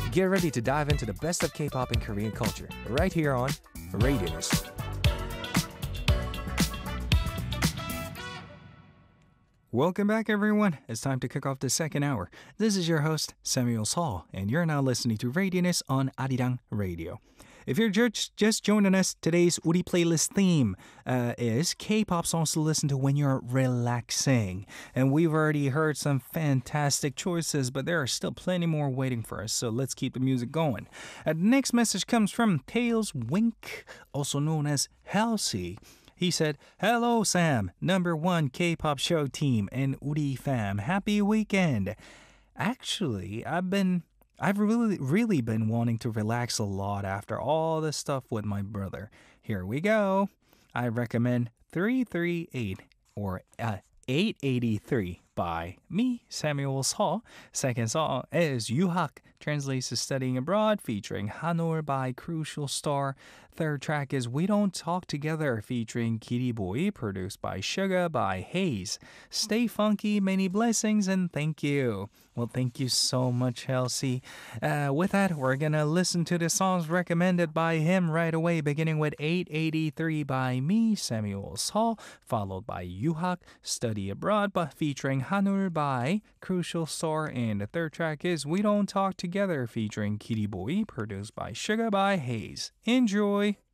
Get ready to dive into the best of K-pop and Korean culture, right here on Radius. Welcome back, everyone. It's time to kick off the second hour. This is your host, Samuel Saul, and you're now listening to Radius on Arirang Radio. If you're just joining us, today's Uri playlist theme is K-pop songs to listen to when you're relaxing. And we've already heard some fantastic choices, but there are still plenty more waiting for us, so let's keep the music going. The next message comes from Tails Wink, also known as Halsey. He said, "Hello, Sam, number one K-pop show team and Uri fam. Happy weekend." Actually, I've really been wanting to relax a lot after all this stuff with my brother. Here we go. I recommend 338 or 883 by me, Samuel Hall. Second song is Yuhak, translates to Studying Abroad, featuring Hanor by Crucial Star. Third track is We Don't Talk Together, featuring Kitty Boy, produced by Suga by Hayes. Stay funky, many blessings, and thank you. Well, thank you so much, Elsie. With that, we're gonna listen to the songs recommended by him right away, beginning with 883 by me, Samuel Hall, followed by Yuhak, Study Abroad, but featuring Hanur by Crucial Star, and the third track is We Don't Talk Together, featuring Kitty Boy, produced by Suga by Hayes. Enjoy!